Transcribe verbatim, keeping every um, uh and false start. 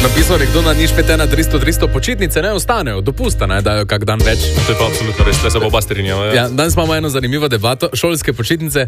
napisal nekdo na nič pet ena tristo tristo, počitnice ne ostanejo, dopusta ne dajo kak dan več. To je pa absolutno res, le se bo oba strinjala. Ja, danes imamo eno zanimivo debato, šolske počitnice,